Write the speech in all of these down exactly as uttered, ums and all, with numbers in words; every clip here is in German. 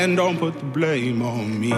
And don't put the blame on me.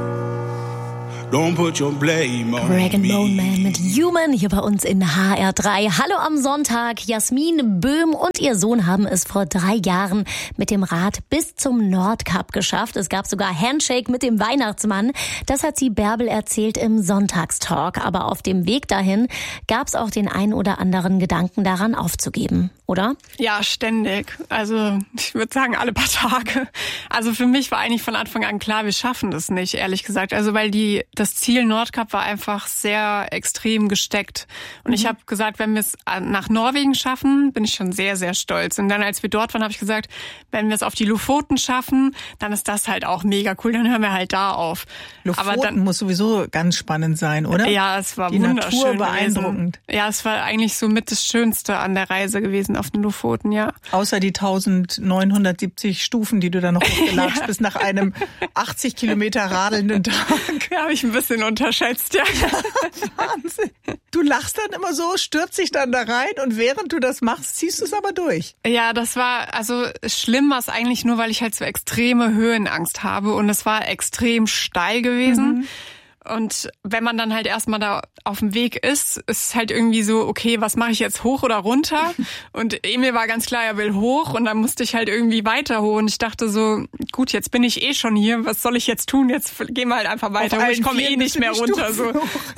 Don't put your blame on Greg and me. Bone Man mit Human hier bei uns in H R drei. Hallo am Sonntag. Jasmin Böhm und ihr Sohn haben es vor drei Jahren mit dem Rad bis zum Nordkap geschafft. Es gab sogar Handshake mit dem Weihnachtsmann. Das hat sie Bärbel erzählt im Sonntagstalk. Aber auf dem Weg dahin gab es auch den ein oder anderen Gedanken daran aufzugeben, oder? Ja, ständig. Also ich würde sagen alle paar Tage. Also für mich war eigentlich von Anfang an klar, wir schaffen das nicht, ehrlich gesagt. Also weil die das Ziel Nordkap war einfach sehr extrem gesteckt. Und mhm. ich habe gesagt, wenn wir es nach Norwegen schaffen, bin ich schon sehr, sehr stolz. Und dann, als wir dort waren, habe ich gesagt, wenn wir es auf die Lofoten schaffen, dann ist das halt auch mega cool. Dann hören wir halt da auf. Lofoten Aber dann, muss sowieso ganz spannend sein, oder? Ja, es war die wunderschön Natur beeindruckend. Gewesen. Ja, es war eigentlich so mit das Schönste an der Reise gewesen auf den Lofoten, ja. Außer die eintausendneunhundertsiebzig Stufen, die du da noch hochgelatscht ja. bist nach einem achtzig Kilometer radelnden Tag. Ja, habe ich ein bisschen unterschätzt, ja. Wahnsinn. Du lachst dann immer so, stürzt dich dann da rein und während du das machst, ziehst du es aber durch. Ja, das war, also schlimm war es eigentlich nur, weil ich halt so extreme Höhenangst habe und es war extrem steil gewesen. Mhm. Und wenn man dann halt erstmal da auf dem Weg ist, ist es halt irgendwie so, okay, was mache ich jetzt, hoch oder runter? Und Emil war ganz klar, er will hoch und dann musste ich halt irgendwie weiter hoch. Und ich dachte so, gut, jetzt bin ich eh schon hier, was soll ich jetzt tun? Jetzt gehen wir halt einfach weiter hoch. Ich komme eh nicht mehr runter. So.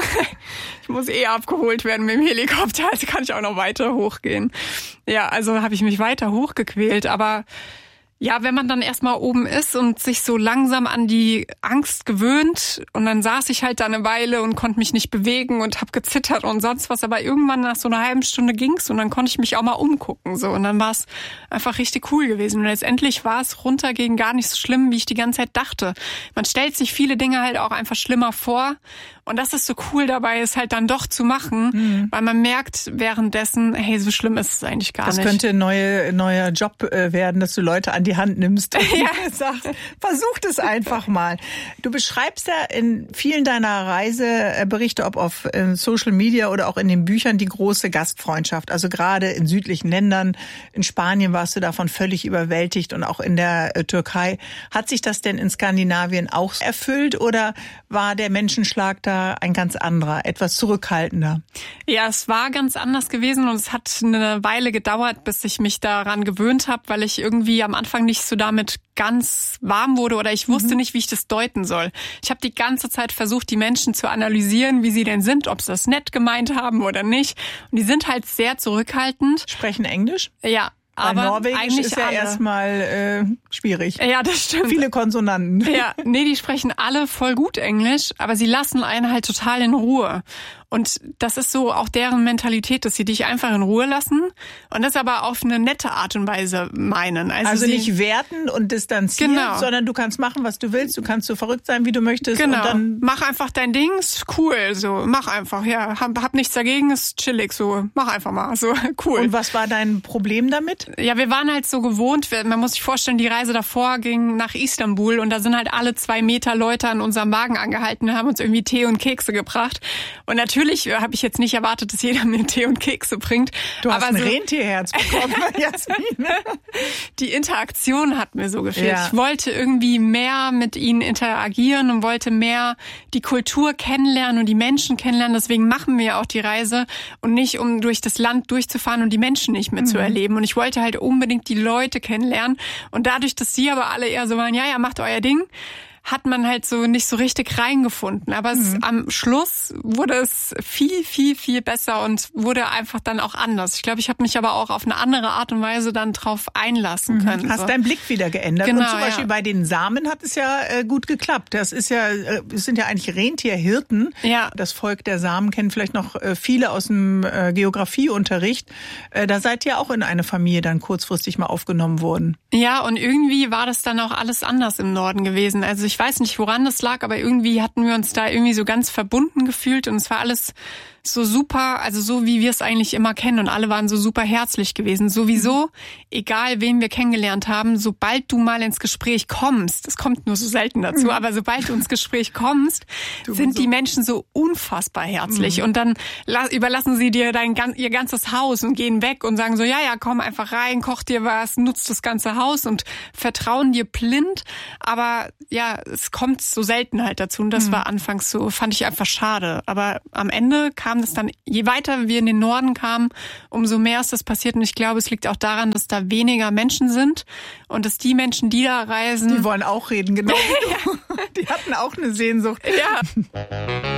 Ich muss eh abgeholt werden mit dem Helikopter, also kann ich auch noch weiter hochgehen. Ja, also habe ich mich weiter hochgequält, aber ja, wenn man dann erstmal oben ist und sich so langsam an die Angst gewöhnt und dann saß ich halt da eine Weile und konnte mich nicht bewegen und hab gezittert und sonst was, aber irgendwann nach so einer halben Stunde ging's und dann konnte ich mich auch mal umgucken so und dann war es einfach richtig cool gewesen und letztendlich war es runtergehen gar nicht so schlimm, wie ich die ganze Zeit dachte. Man stellt sich viele Dinge halt auch einfach schlimmer vor und das ist so cool dabei, es halt dann doch zu machen, mhm. weil man merkt währenddessen, hey, so schlimm ist es eigentlich gar das nicht. Das könnte ein neue, neuer Job werden, dass du Leute an die Hand nimmst und ja. sagst, versuch das einfach mal. Du beschreibst ja in vielen deiner Reiseberichte, ob auf Social Media oder auch in den Büchern, die große Gastfreundschaft. Also gerade in südlichen Ländern, in Spanien warst du davon völlig überwältigt und auch in der Türkei. Hat sich das denn in Skandinavien auch erfüllt oder war der Menschenschlag da ein ganz anderer, etwas zurückhaltender? Ja, es war ganz anders gewesen und es hat eine Weile gedauert, bis ich mich daran gewöhnt habe, weil ich irgendwie am Anfang nicht so damit ganz warm wurde oder ich wusste mhm. nicht, wie ich das deuten soll. Ich habe die ganze Zeit versucht, die Menschen zu analysieren, wie sie denn sind, ob sie das nett gemeint haben oder nicht. Und die sind halt sehr zurückhaltend. Sprechen Englisch? Ja. Aber aber Norwegisch eigentlich ist ja alle. erstmal äh, schwierig. Ja, das stimmt. Viele Konsonanten. Ja, nee, die sprechen alle voll gut Englisch, aber sie lassen einen halt total in Ruhe. Und das ist so auch deren Mentalität, dass sie dich einfach in Ruhe lassen und das aber auf eine nette Art und Weise meinen. Also, also sie, nicht werten und distanzieren, genau. sondern du kannst machen, was du willst. Du kannst so verrückt sein, wie du möchtest. Genau. Und dann mach einfach dein Ding, ist cool. So, mach einfach. Ja, hab, hab nichts dagegen, ist chillig. So, mach einfach mal. So, cool. Und was war dein Problem damit? Ja, wir waren halt so gewohnt. Man muss sich vorstellen, die Reise davor ging nach Istanbul und da sind halt alle zwei Meter Leute an unserem Wagen angehalten und haben uns irgendwie Tee und Kekse gebracht. Und natürlich habe ich jetzt nicht erwartet, dass jeder mir Tee und Kekse bringt. Du hast aber ein so, Rentierherz bekommen, Jasmin. Die Interaktion hat mir so gefehlt. Ja. Ich wollte irgendwie mehr mit ihnen interagieren und wollte mehr die Kultur kennenlernen und die Menschen kennenlernen. Deswegen machen wir ja auch die Reise und nicht, um durch das Land durchzufahren und die Menschen nicht mehr mhm. zu erleben. Und ich wollte halt unbedingt die Leute kennenlernen. Und dadurch, dass sie aber alle eher so waren, ja, ja, macht euer Ding, hat man halt so nicht so richtig reingefunden. Aber es, mhm. am Schluss wurde es viel, viel, viel besser und wurde einfach dann auch anders. Ich glaube, ich habe mich aber auch auf eine andere Art und Weise dann drauf einlassen mhm. können. Hast so. deinen Blick wieder geändert. Genau, und zum Beispiel ja. bei den Samen hat es ja äh, gut geklappt. Das ist ja, äh, es sind ja eigentlich Rentierhirten. Ja. Das Volk der Samen kennen vielleicht noch äh, viele aus dem äh, Geografieunterricht. Äh, da seid ihr auch in eine Familie dann kurzfristig mal aufgenommen worden. Ja, und irgendwie war das dann auch alles anders im Norden gewesen. Also ich ich weiß nicht, woran das lag, aber irgendwie hatten wir uns da irgendwie so ganz verbunden gefühlt und es war alles so super, also so wie wir es eigentlich immer kennen und alle waren so super herzlich gewesen. Sowieso, egal wen wir kennengelernt haben, sobald du mal ins Gespräch kommst, es kommt nur so selten dazu, aber sobald du ins Gespräch kommst, du sind so. Die Menschen so unfassbar herzlich mhm. und dann überlassen sie dir dein ihr ganzes Haus und gehen weg und sagen so, ja, ja, komm einfach rein, koch dir was, nutzt das ganze Haus und vertrauen dir blind, aber ja, es kommt so selten halt dazu und das mhm. war anfangs so, fand ich einfach schade, aber am Ende kam das dann, je weiter wir in den Norden kamen, umso mehr ist das passiert. Und ich glaube, es liegt auch daran, dass da weniger Menschen sind und dass die Menschen, die da reisen... Die wollen auch reden, genau wie du. Die hatten auch eine Sehnsucht. Ja.